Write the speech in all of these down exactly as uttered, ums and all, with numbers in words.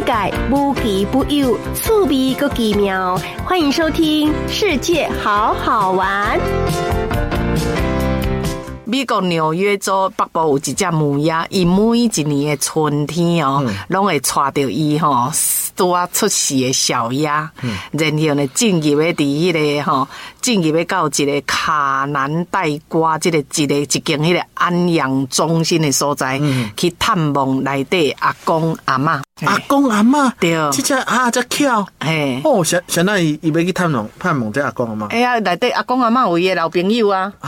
界无奇不有，趣味阁奇妙。欢迎收听《世界好好玩》。 美国纽约州北部有一只母鸭，伊每一年的春天哦，拢、嗯、会带着伊吼拄啊出世的小鸭，嗯、然后呢进入咧伫迄个吼，进入咧到一个卡南戴瓜即、这个一个一间迄个安养中心的所在，嗯、去探望内底阿公阿嬷。 阿公阿嬷， 对， 这只啊，这巧，嘿，哦，现现在伊伊要去探望探望这阿公阿嬷。 哎呀，内底阿公阿嬷有伊的老朋友啊，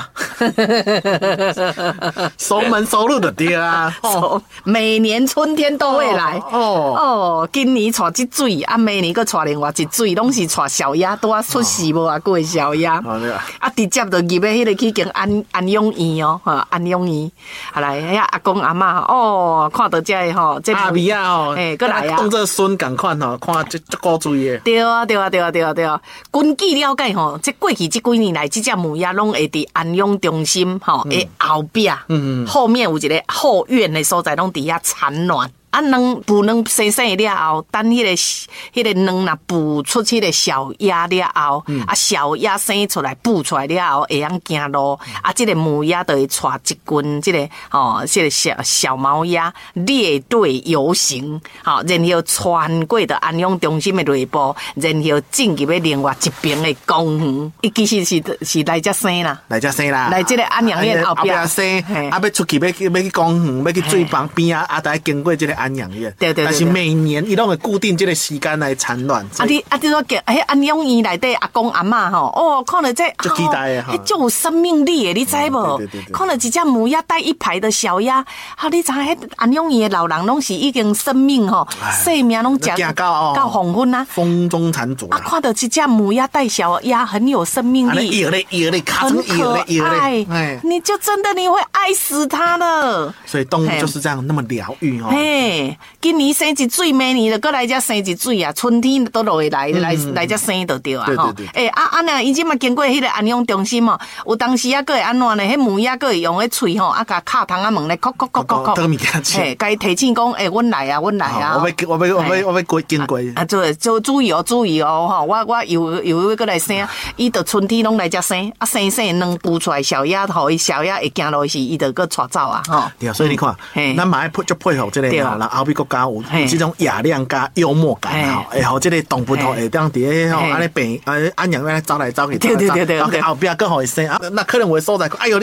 熟门熟路的对啊， 哦，每年春天都会来，哦哦，今年带一水，啊，明年佫带另外一水，拢是带小鸭，拄啊出世无啊，过小鸭，啊，直接就入去迄个去间安安养院哦，哈，安养院，后来遐阿公阿嬷，哦，看到这个吼，这阿米啊，哦， 哎。过来啊！ 当做孙共款吼，看这这古锥的。 对啊，对啊，对啊，对啊，对啊。根据了解吼，这过去这几年来，这只母鸭拢会伫安养中心吼的后壁，嗯嗯，后面有一个后院的所在，拢伫遐产卵。啊，卵孵卵生生了后，等迄、那个迄、那个卵若孵出去的小鸭了后，嗯、啊小鸭生出来孵出来了后，会晓行路。嗯、啊，这个母鸭就会带一群这个哦，这个小小毛鸭列队游行，好、哦，然后穿过的安养中心的内部，然后进入咧另外一边的公园。伊其实是是来这生啦， 来这生啦， 来这个安养院后边生，啊要出去要去要去公园，要去水房边啊，啊，得经过这个安养院， 对对对， 但是每年伊拢会固定这个时间来产卵。 啊你啊你说个迄安养院内底阿公阿嬷吼，哦，看到这就期待的哈， 迄就有生命力的，你知无？看到一只母鸭带一排的小鸭，啊，你知迄安养院的老人拢是已经生命吼，生命拢食到到黄昏啊， 风中残烛啊，看到这只母鸭带小鸭很有生命力， 很可爱，你就真的你会爱死它了。 所以动物就是这样那么疗愈哦。 嘿，今年生一水，明年就过来才生一水啊，春天都落会来来来才生就对啊。 对对对。 诶、欸、啊啊那伊即嘛经过迄个安养中心哦，有当时啊，佫会安怎呢？迄母鸭佫会用迄喙吼，啊，甲敲窗仔门咧，敲敲敲敲敲。 倒物件吃。 嘿，甲伊提醒讲，诶、欸，阮来啊，阮来啊。 我要我要我要我要过经过。 啊，做做注意哦，注意哦，吼，我我又又要佫来生，伊到春天拢来才生，啊生生卵孵出来小鸭，吼，伊小鸭会行路时，伊就佫带走啊，吼。 对啊，所以你看，咱嘛爱配就配合这个，然后后壁国家有这种雅量加幽默感吼，会互这个动物吼会当伫咧吼安尼病安安养院走来走去， 对对对对对， 后壁佫互伊生啊，那可能有的所在，哎呦。